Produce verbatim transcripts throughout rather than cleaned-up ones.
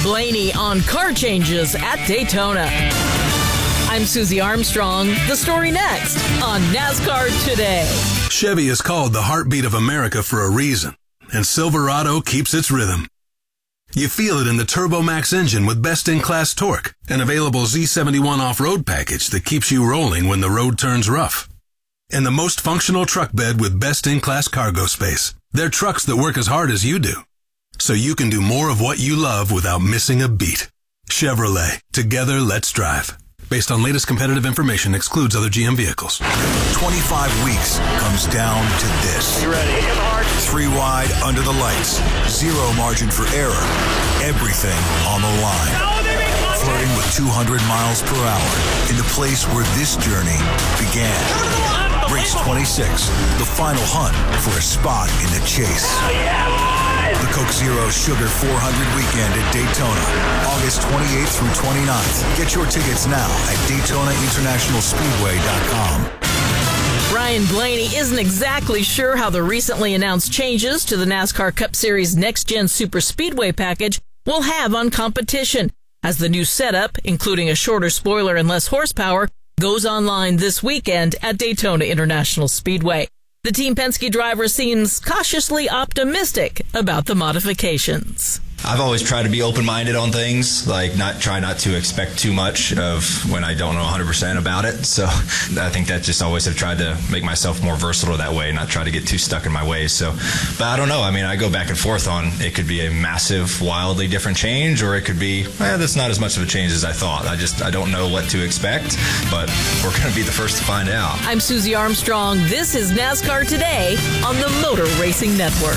Blaney on car changes at Daytona. I'm Susie Armstrong. The story next on NASCAR Today. Chevy is called the heartbeat of America for a reason, and Silverado keeps its rhythm. You feel it in the TurboMax engine with best-in-class torque, an available Z seventy-one off-road package that keeps you rolling when the road turns rough. And the most functional truck bed with best-in-class cargo space. They're trucks that work as hard as you do, so you can do more of what you love without missing a beat. Chevrolet. Together, let's drive. Based on latest competitive information, excludes other G M vehicles. twenty-five weeks comes down to this. You ready? Hit hard. Three wide under the lights. Zero margin for error. Everything on the line. Flirting with two hundred miles per hour in the place where this journey began. Race twenty-six, the final hunt for a spot in the chase. The Coke Zero Sugar four hundred weekend at Daytona, August twenty-eighth through twenty-ninth. Get your tickets now at Daytona International Speedway dot com. Ryan Blaney isn't exactly sure how the recently announced changes to the NASCAR Cup Series Next Gen Super Speedway package will have on competition, as the new setup, including a shorter spoiler and less horsepower, goes online this weekend at Daytona International Speedway. The Team Penske driver seems cautiously optimistic about the modifications. I've always tried to be open-minded on things, like not try not to expect too much of when I don't know one hundred percent about it. So I think that just always have tried to make myself more versatile that way, not try to get too stuck in my ways. So, but I don't know. I mean, I go back and forth on it could be a massive, wildly different change, or it could be, eh, that's not as much of a change as I thought. I just, I don't know what to expect, but we're going to be the first to find out. I'm Susie Armstrong. This is NASCAR Today on the Motor Racing Network.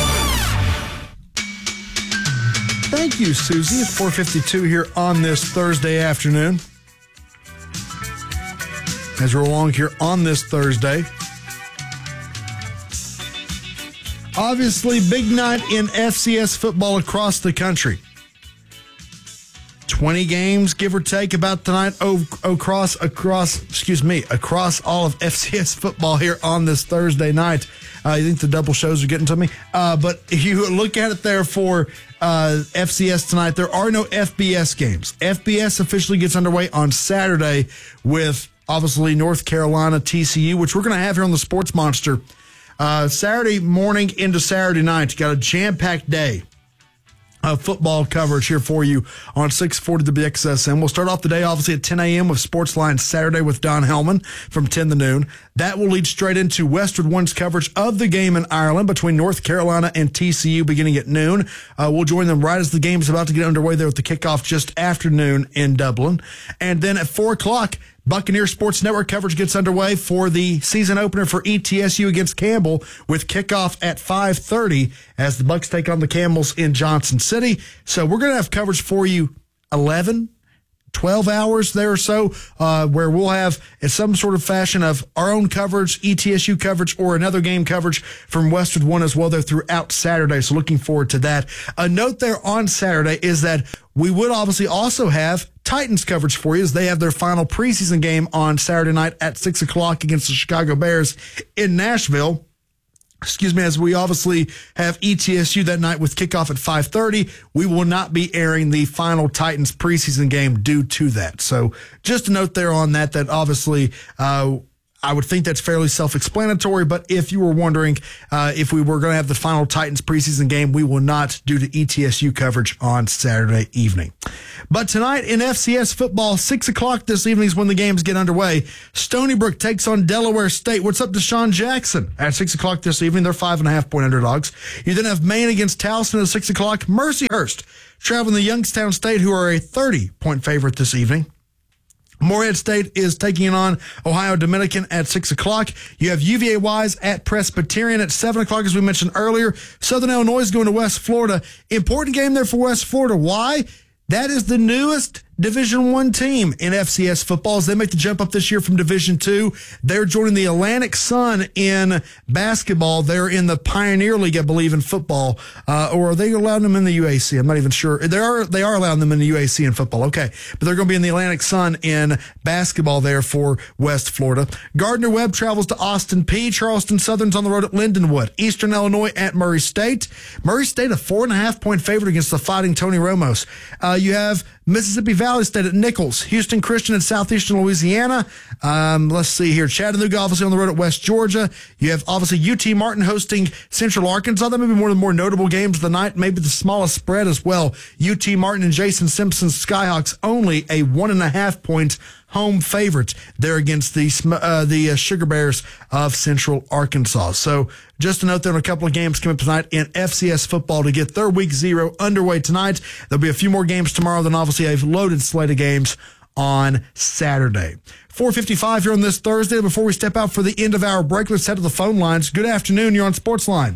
Thank you, Susie. It's four fifty-two here on this Thursday afternoon. As we're along here on this Thursday. Obviously, big night in F C S football across the country. twenty games, give or take, about tonight across, across, excuse me, across all of F C S football here on this Thursday night. Uh, you think the double shows are getting to me? Uh, but if you look at it there for uh, F C S tonight, there are no F B S games. F B S officially gets underway on Saturday with, obviously, North Carolina T C U, which we're going to have here on the Sports Monster. Uh, Saturday morning into Saturday night, you got a jam-packed day of football coverage here for you on six forty W X S M. We'll start off the day, obviously, at ten a.m. with Sportsline Saturday with Don Hellman from ten to noon. That will lead straight into Westwood One's coverage of the game in Ireland between North Carolina and T C U beginning at noon. Uh, we'll join them right as the game is about to get underway there with the kickoff just after noon in Dublin. And then at four o'clock, Buccaneer Sports Network coverage gets underway for the season opener for E T S U against Campbell with kickoff at five thirty as the Bucs take on the Camels in Johnson City. So we're going to have coverage for you eleven, twelve hours there or so, uh, where we'll have in some sort of fashion of our own coverage, E T S U coverage, or another game coverage from Westwood One as well there throughout Saturday. So looking forward to that. A note there on Saturday is that we would obviously also have Titans coverage for you as they have their final preseason game on Saturday night at six o'clock against the Chicago Bears in Nashville. Excuse me, as we obviously have E T S U that night with kickoff at five thirty. We will not be airing the final Titans preseason game due to that. So just a note there on that, that obviously uh, I would think that's fairly self-explanatory, but if you were wondering uh, if we were going to have the final Titans preseason game, we will not due to E T S U coverage on Saturday evening. But tonight in F C S football, six o'clock this evening is when the games get underway. Stony Brook takes on Delaware State. What's up to Deshaun Jackson? At six o'clock this evening, they're five and a half point underdogs. You then have Maine against Towson at six o'clock. Mercyhurst traveling to Youngstown State, who are a thirty point favorite this evening. Morehead State is taking on Ohio Dominican at six o'clock. You have U V A Wise at Presbyterian at seven o'clock, as we mentioned earlier. Southern Illinois is going to West Florida. Important game there for West Florida. Why? That is the newest Division One team in F C S football as they make the jump up this year from Division Two. They're joining the Atlantic Sun in basketball. They're in the Pioneer League, I believe, in football. Uh, or are they allowing them in the U A C? I'm not even sure. They are They are allowing them in the U A C in football. Okay. But they're going to be in the Atlantic Sun in basketball there for West Florida. Gardner Webb travels to Austin Peay. Charleston Southern's on the road at Lindenwood. Eastern Illinois at Murray State. Murray State, a four and a half point favorite against the Fighting Tony Romos. Uh, you have Mississippi Valley State at Nichols. Houston Christian at Southeastern Louisiana. Um, let's see here. Chattanooga, obviously, on the road at West Georgia. You have, obviously, U T Martin hosting Central Arkansas. That may be one of the more notable games of the night, maybe the smallest spread as well. U T Martin and Jason Simpson's Skyhawks, only a one and a half point home favorites there against the uh, the uh, Sugar Bears of Central Arkansas. So just to note, there are a couple of games coming up tonight in F C S football to get their week zero underway tonight. There'll be a few more games tomorrow, then obviously a loaded slate of games on Saturday. four fifty-five here on this Thursday. Before we step out for the end of our break, let's head to the phone lines. Good afternoon. You're on Sportsline.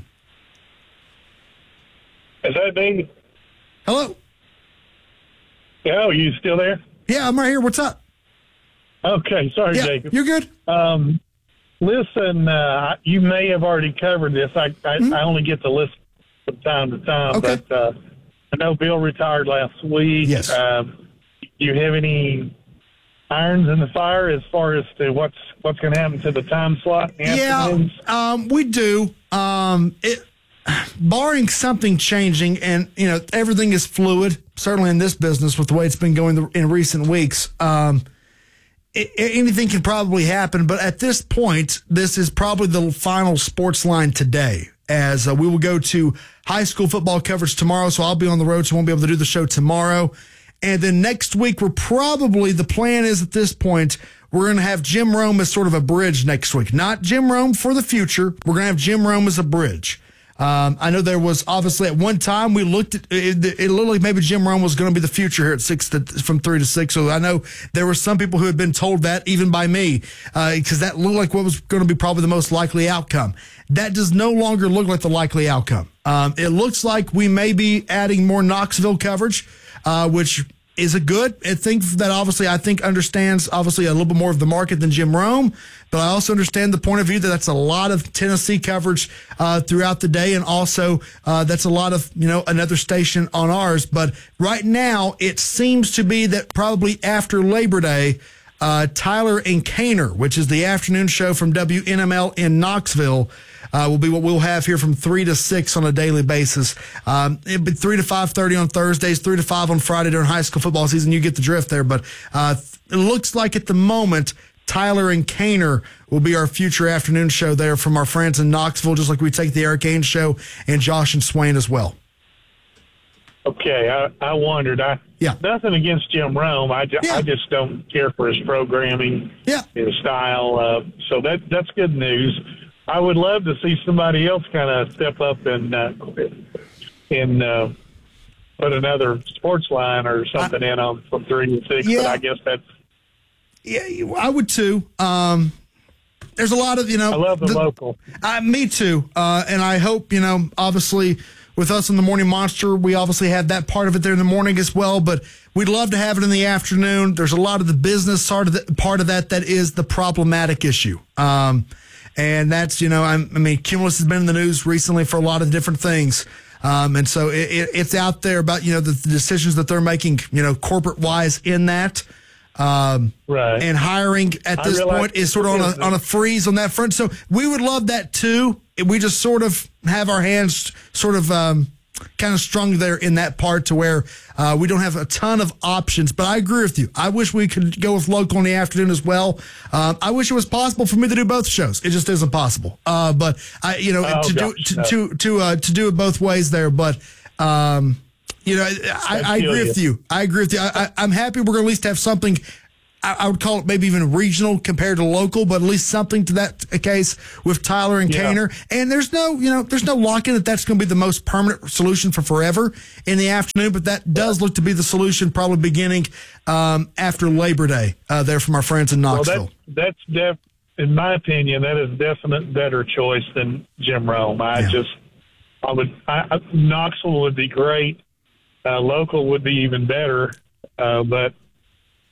Is that me? Hello. Yeah, are you still there? Yeah, I'm right here. What's up? Okay, sorry, Yeah, Jacob. you're good. Um, listen, uh, you may have already covered this. I I, Mm-hmm. I only get to listen from time to time, Okay. but uh, I know Bill retired last week. Yes. Um, do you have any irons in the fire as far as to what's what's going to happen to the time slot? In the Yeah, afternoons? um, we do. Um, it, barring something changing, and you know everything is fluid. Certainly in this business, with the way it's been going in recent weeks, um, it, anything can probably happen. But at this point, this is probably the final sports line today. As uh, we will go to high school football coverage tomorrow, so I'll be on the road, so I won't be able to do the show tomorrow. And then next week, we're probably, the plan is at this point, we're going to have Jim Rome as sort of a bridge next week. Not Jim Rome for the future. We're going to have Jim Rome as a bridge. Um, I know there was obviously at one time we looked at it, it looked like maybe Jim Rome was going to be the future here at six to, from three to six. So I know there were some people who had been told that, even by me, because uh, that looked like what was going to be probably the most likely outcome. That does no longer look like the likely outcome. Um, it looks like we may be adding more Knoxville coverage, uh, which is a good I think that obviously I think understands obviously a little bit more of the market than Jim Rome, but I also understand the point of view that that's a lot of Tennessee coverage uh, throughout the day, and also uh, that's a lot of you know another station on ours. But right now it seems to be that probably after Labor Day, uh, Tyler and Kaner, which is the afternoon show from W N M L in Knoxville, Uh, will be what we'll have here from three to six on a daily basis. Um, it'll be three to five thirty on Thursdays, three to five on Friday during high school football season. You get the drift there, but uh, it looks like at the moment Tyler and Kaner will be our future afternoon show there from our friends in Knoxville, just like we take the Eric Haynes show and Josh and Swain as well. Okay, I, I wondered. I Yeah. Nothing against Jim Rome. I, ju- Yeah. I just don't care for his programming, Yeah. his style. Uh, so that that's good news. I would love to see somebody else kind of step up and uh, and uh, put another sports line or something I, in on from three to six. Yeah. But I guess that's yeah, I would too. Um, there's a lot of you know. I love the, the local. Uh, me too, uh, and I hope you know. Obviously, with us in the Morning Monster, we obviously have that part of it there in the morning as well. But we'd love to have it in the afternoon. There's a lot of the business part of the, part of that that is the problematic issue. Um, And that's, you know, I'm, I mean, Cumulus has been in the news recently for a lot of different things. Um, and so it, it, it's out there about, you know, the, the decisions that they're making, you know, corporate wise in that. Um, right. And hiring at this point is sort of on a, on a freeze on that front. So we would love that too. We just sort of have our hands sort of, um, kind of strung there in that part to where uh, we don't have a ton of options. But I agree with you. I wish we could go with local in the afternoon as well. Um, I wish it was possible for me to do both shows. It just isn't possible. Uh, but I, you know, oh, to gosh, do to no. to to, uh, to do it both ways there. But um, you know, I, I, I agree with you. I agree with you. I, I, I'm happy we're going to at least have something. I would call it maybe even regional compared to local, but at least something to that case with Tyler and Yeah. Kaner. And there's no, you know, there's no lock in that that's going to be the most permanent solution for forever in the afternoon, but that does look to be the solution probably beginning um, after Labor Day uh, there from our friends in Knoxville. Well, that, that's def, in my opinion, that is a definite better choice than Jim Rome. I Yeah. just, I would, I, I- Knoxville would be great. Uh, local would be even better. Uh, but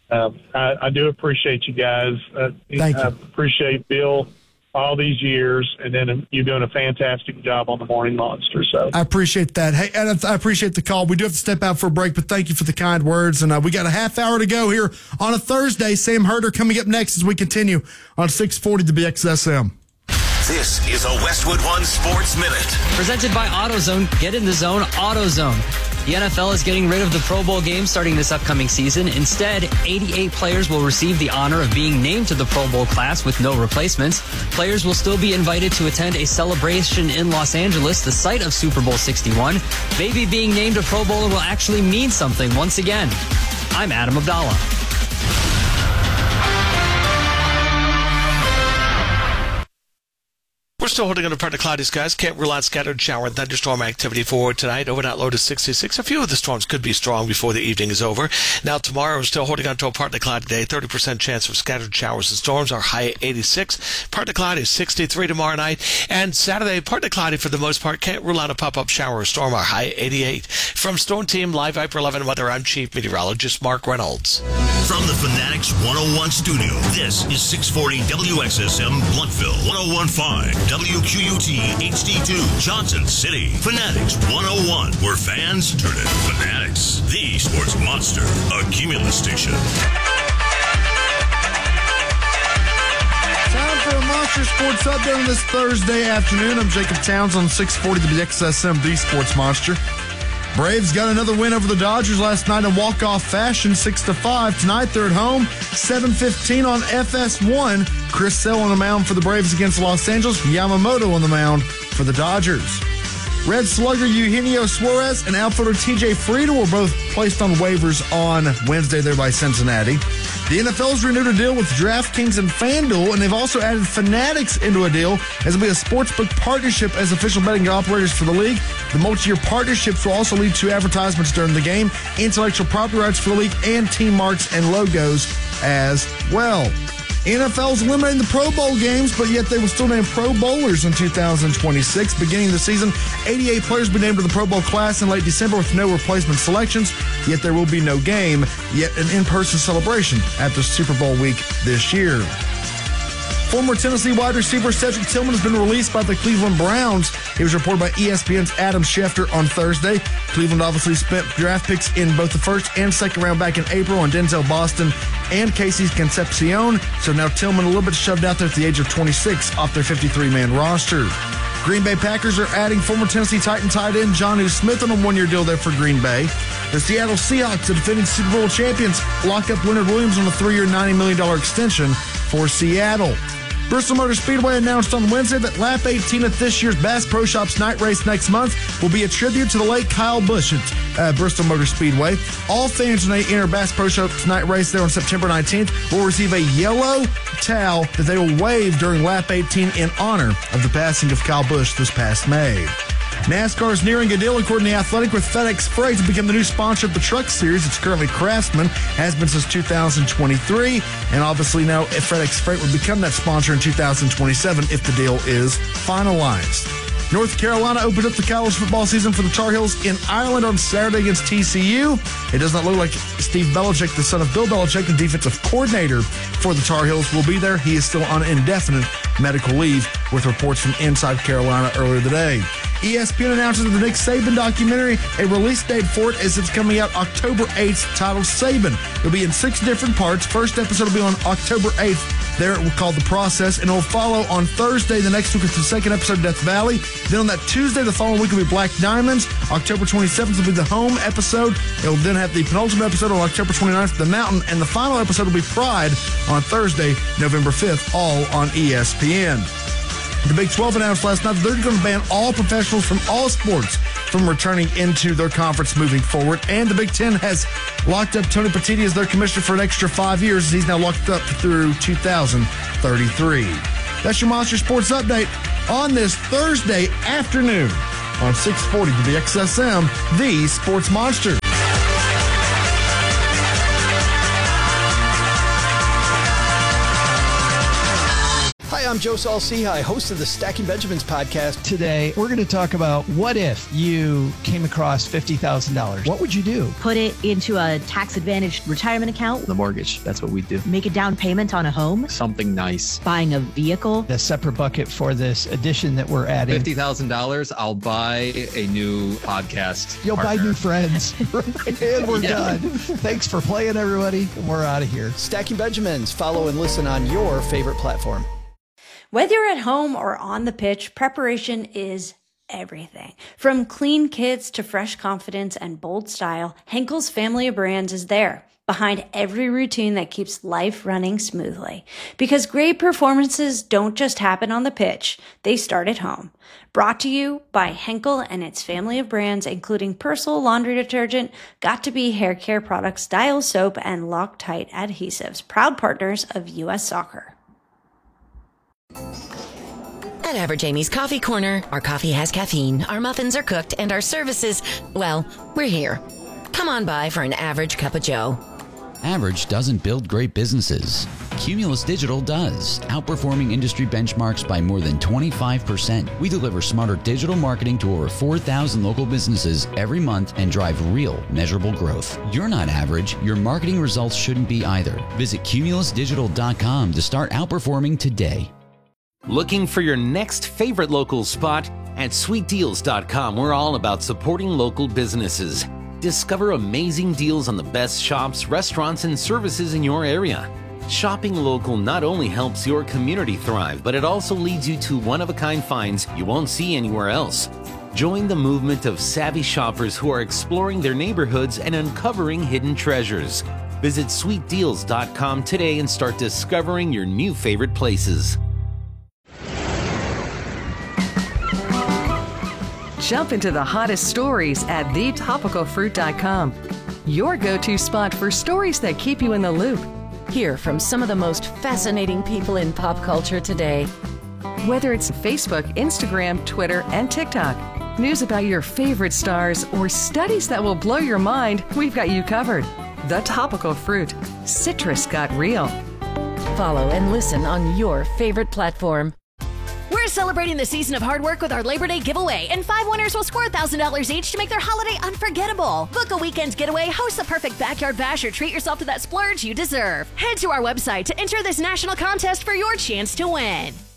uh, I, I do appreciate you guys. Uh, Thank you. I appreciate Bill all these years, and then you doing a fantastic job on the Morning Monster. So I appreciate that. Hey, and I appreciate the call. We do have to step out for a break, but thank you for the kind words. And uh, we got a half hour to go here on a Thursday. Sam Herder coming up next as we continue on six forty to B X S M. This is a Westwood One Sports Minute. Presented by AutoZone. Get in the zone, AutoZone. The N F L is getting rid of the Pro Bowl game starting this upcoming season. Instead, eighty-eight players will receive the honor of being named to the Pro Bowl class with no replacements. Players will still be invited to attend a celebration in Los Angeles, the site of Super Bowl sixty-one. Maybe being named a Pro Bowler will actually mean something once again. I'm Adam Abdallah. We're still holding under partly cloudy skies. Can't rule out scattered shower and thunderstorm activity for tonight. Overnight low to sixty-six. A few of the storms could be strong before the evening is over. Now tomorrow, we're still holding on to a partly cloudy day. thirty percent chance of scattered showers and storms. Our high at eighty-six. Partly cloudy, sixty-three tomorrow night. And Saturday, partly cloudy for the most part. Can't rule out a pop-up shower or storm. Our high at eighty-eight. From Storm Team Live Viper eleven Weather, I'm Chief Meteorologist Mark Reynolds. From the Fanatics one oh one studio, this is six forty W X S M Blountville, one oh one point five W Q U T H D two Johnson City. Fanatics one oh one, where fans turn it Fanatics, the sports monster, a Cumulus station. Time for a Monster Sports Update on this Thursday afternoon. I'm Jacob Towns on six forty to the X S M, the Sports Monster. Braves got another win over the Dodgers last night in walk-off fashion, six to five. Tonight they're at home, seven fifteen on F S one. Chris Sale on the mound for the Braves against Los Angeles. Yamamoto on the mound for the Dodgers. Red slugger Eugenio Suarez and outfielder T J Friedl were both placed on waivers on Wednesday there by Cincinnati. The N F L's renewed a deal with DraftKings and FanDuel, and they've also added Fanatics into a deal as it'll be a sportsbook partnership as official betting operators for the league. The multi-year partnerships will also lead to advertisements during the game, intellectual property rights for the league, and team marks and logos as well. N F L's eliminating the Pro Bowl games, but yet they will still name Pro Bowlers in two thousand twenty-six. Beginning the season, eighty-eight players will be named to the Pro Bowl class in late December with no replacement selections, yet there will be no game, yet an in-person celebration at the Super Bowl week this year. Former Tennessee wide receiver Cedric Tillman has been released by the Cleveland Browns. He was reported by E S P N's Adam Schefter on Thursday. Cleveland obviously spent draft picks in both the first and second round back in April on Denzel Boston and Casey Concepcion. So now Tillman a little bit shoved out there at the age of twenty-six off their fifty-three man roster. Green Bay Packers are adding former Tennessee Titan tight end Jonnu Smith on a one-year deal there for Green Bay. The Seattle Seahawks, the defending Super Bowl champions, lock up Leonard Williams on a three-year, ninety million dollars extension for Seattle. Bristol Motor Speedway announced on Wednesday that lap eighteen at this year's Bass Pro Shops night race next month will be a tribute to the late Kyle Busch at uh, Bristol Motor Speedway. All fans when they enter Bass Pro Shops night race there on September nineteenth will receive a yellow towel that they will wave during lap eighteen in honor of the passing of Kyle Busch this past May. NASCAR is nearing a deal, according to The Athletic, with FedEx Freight to become the new sponsor of the Truck Series. It's currently Craftsman, has been since two thousand twenty-three, and obviously now FedEx Freight will become that sponsor in two thousand twenty-seven if the deal is finalized. North Carolina opens up the college football season for the Tar Heels in Ireland on Saturday against T C U. It does not look like Steve Belichick, the son of Bill Belichick, the defensive coordinator for the Tar Heels, will be there. He is still on indefinite medical leave, with reports from inside Carolina earlier today. E S P N announces the Nick Saban documentary, a release date for it as it's coming out October eighth, titled Saban. It'll be in six different parts. First episode will be on October eighth. There it will call The Process, and it will follow on Thursday the next week with the second episode of Death Valley. Then on that Tuesday the following week will be Black Diamonds. October twenty-seventh will be the Home episode. It will then have the penultimate episode on October twenty-ninth, The Mountain, and the final episode will be Pride on Thursday, November fifth, all on E S P N. The Big twelve announced last night that they're going to ban all professionals from all sports from returning into their conference moving forward. And the Big Ten has locked up Tony Petitti as their commissioner for an extra five years. He's now locked up through two thousand thirty-three. That's your Monster Sports Update on this Thursday afternoon on six forty to the X S M, the Sports Monster. Hi, I'm I'm Joe Saul-Sehy, host of the Stacking Benjamins podcast. Today, we're going to talk about what if you came across fifty thousand dollars? What would you do? Put it into a tax-advantaged retirement account. The mortgage, that's what we do. Make a down payment on a home. Something nice. Buying a vehicle. The separate bucket for this addition that we're adding. fifty thousand dollars, I'll buy a new podcast You'll partner. buy new friends. And we're Yeah. done. Thanks for playing, everybody. We're out of here. Stacking Benjamins. Follow and listen on your favorite platform. Whether you're at home or on the pitch, preparation is everything. From clean kits to fresh confidence and bold style, Henkel's family of brands is there, behind every routine that keeps life running smoothly. Because great performances don't just happen on the pitch, they start at home. Brought to you by Henkel and its family of brands, including Persil laundry detergent, Got2b hair care products, Dial soap, and Loctite adhesives, proud partners of U S Soccer. At Average Amy's Coffee Corner, our coffee has caffeine, our muffins are cooked, and our services, well, we're here. Come on by for an average cup of joe. Average doesn't build great businesses. Cumulus Digital does, outperforming industry benchmarks by more than twenty-five percent. We deliver smarter digital marketing to over four thousand local businesses every month and drive real, measurable growth. You're not average. Your marketing results shouldn't be either. Visit cumulus digital dot com to start outperforming today. Looking for your next favorite local spot? At sweet deals dot com, we're all about supporting local businesses. Discover amazing deals on the best shops, restaurants, and services in your area. Shopping local not only helps your community thrive, but it also leads you to one-of-a-kind finds you won't see anywhere else. Join the movement of savvy shoppers who are exploring their neighborhoods and uncovering hidden treasures. Visit sweet deals dot com today and start discovering your new favorite places. Jump into the hottest stories at the topical fruit dot com. Your go-to spot for stories that keep you in the loop. Hear from some of the most fascinating people in pop culture today. Whether it's Facebook, Instagram, Twitter, and TikTok, news about your favorite stars, or studies that will blow your mind, we've got you covered. The Topical Fruit. Citrus got real. Follow and listen on your favorite platform. We're celebrating the season of hard work with our Labor Day giveaway, and five winners will score one thousand dollars each to make their holiday unforgettable. Book a weekend getaway, host the perfect backyard bash, or treat yourself to that splurge you deserve. Head to our website to enter this national contest for your chance to win.